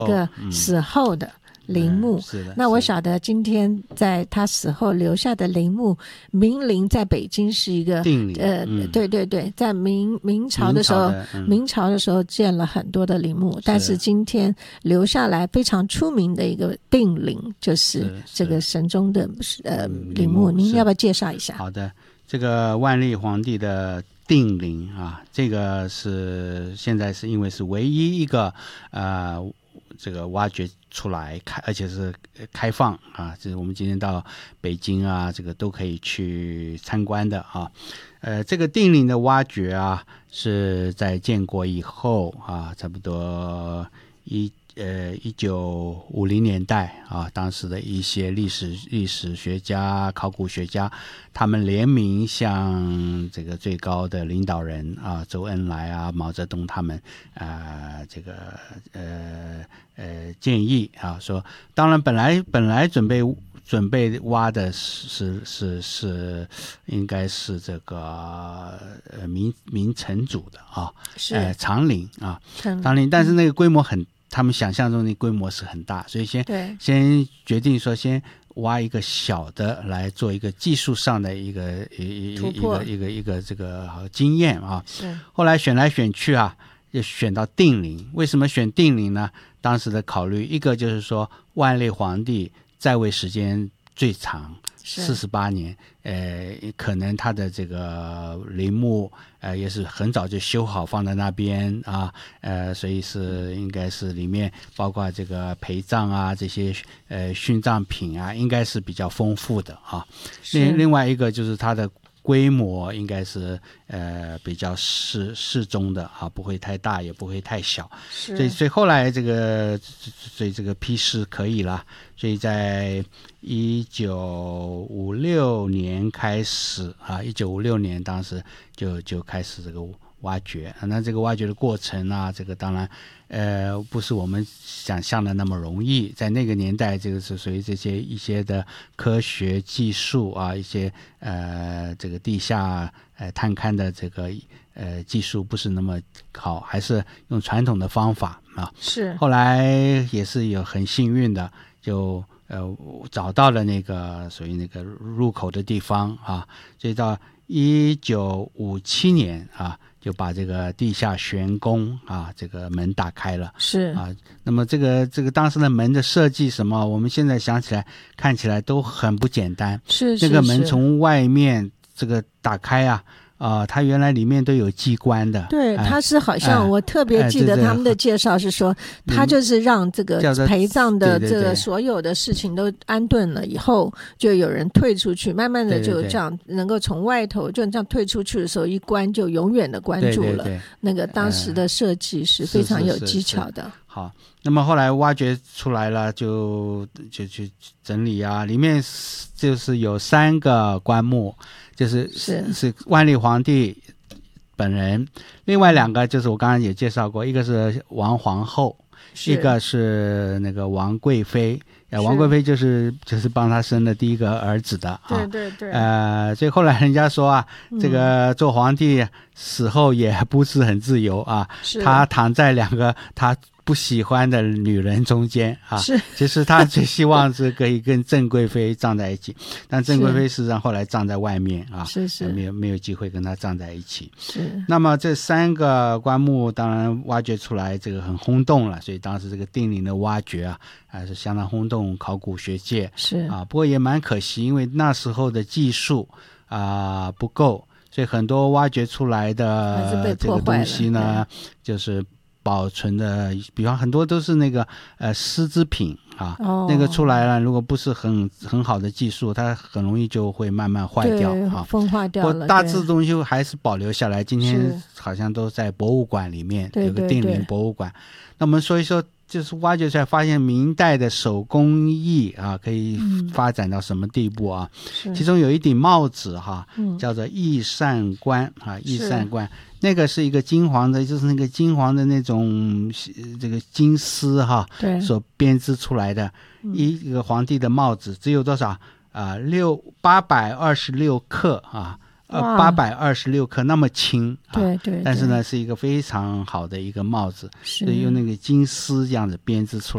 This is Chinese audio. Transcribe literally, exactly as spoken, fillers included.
个死后的陵墓、 嗯、是的。 那我晓得今天在他死后留下的陵墓，明陵在北京是一个定陵， 呃、嗯，对对对，在明明朝的时候，明朝的、嗯、明朝的时候建了很多的陵墓，是但是今天留下来非常出名的一个定陵，就是这个神宗的呃陵墓，您要不要介绍一下？ 好的，这个万历皇帝的定陵啊，这个是现在是因为是唯一一个呃这个挖掘出来开，而且是开放啊，就是我们今天到北京啊，这个都可以去参观的啊。呃，这个定陵的挖掘啊，是在建国以后啊，差不多一呃一九五零年代啊，当时的一些历史历史学家、考古学家，他们联名向这个最高的领导人啊，周恩来啊、毛泽东他们啊、呃，这个呃呃建议啊，说，当然本来本来准备。准备挖的是是是应该是这个呃明明成祖的啊， 是呃长陵啊，长陵，但是那个规模很，嗯、他们想象中的规模是很大，所以先先决定说先挖一个小的来做一个技术上的一个一一个一个一个这个经验啊。 是后来选来选去啊，就选到定陵。为什么选定陵呢？当时的考虑，一个就是说万历皇帝在位时间最长，四十八年，呃，可能他的这个陵墓，呃，也是很早就修好放在那边啊，呃，所以是应该是里面包括这个陪葬啊，这些呃殉葬品啊，应该是比较丰富的啊。另另外一个就是它的规模应该是呃比较适适中的啊，不会太大，也不会太小。所以所以后来这个所以这个批示可以了，所以在一九五六年开始啊，一九五六年当时就就开始这个挖掘。那这个挖掘的过程啊，这个当然呃不是我们想象的那么容易，在那个年代，这个是属于这些一些的科学技术啊，一些呃这个地下呃探勘的这个呃技术不是那么好，还是用传统的方法啊。 是后来也是有很幸运的，就呃找到了那个属于那个入口的地方啊，所以到一九五七年啊，就把这个地下玄宫啊这个门打开了。 是啊，那么这个这个当时的门的设计什么，我们现在想起来看起来都很不简单。 是这个门从外面这个打开啊。啊、呃，它原来里面都有机关的。 对，它是好像、哎、我特别记得他们的介绍是说，哎、它就是让这个陪葬的这个所有的事情都安顿了以后，就有人退出去，慢慢的就这样能够从外头就这样退出去的时候，一关就永远的关住了。 对对对， 那个当时的设计是非常有技巧的。 是是是是，好，那么后来挖掘出来了，就就去整理啊，里面就是有三个棺木。就是是是万历皇帝本人，另外两个就是我刚刚也介绍过，一个是王皇后，一个是那个王贵妃。呃，王贵妃就是就是帮他生了第一个儿子的啊。 对对对。 呃，所以后来人家说啊，嗯、这个做皇帝死后也不是很自由啊，他躺在两个他不喜欢的女人中间啊， 是， 其实他最希望是可以跟郑贵妃葬在一起，但郑贵妃事实上后来葬在外面啊， 是是， 没有没有机会跟他葬在一起。 是。 那么这三个棺木当然挖掘出来，这个很轰动了，所以当时这个定陵的挖掘啊，还是相当轰动考古学界。 是啊，不过也蛮可惜，因为那时候的技术啊、呃、不够，所以很多挖掘出来的这个东西呢，就是保存的，比方很多都是那个呃丝织品啊、哦，那个出来了，如果不是很很好的技术，它很容易就会慢慢坏掉啊， 风化掉了。 大致东西还是保留下来，今天好像都在博物馆里面，有个定陵博物馆。那我们说一说，就是挖掘出来发现明代的手工艺啊，可以发展到什么地步啊？嗯、其中有一顶帽子哈、啊，叫做翼扇冠啊，翼扇冠。那个是一个金黄的，就是那个金黄的那种这个金丝哈， 对， 所编织出来的一个皇帝的帽子，只有多少啊？六八百二十六克啊，呃，八百二十六克，那么轻啊， 对 对, 对。 但是呢，是一个非常好的一个帽子，是用那个金丝这样子编织出来。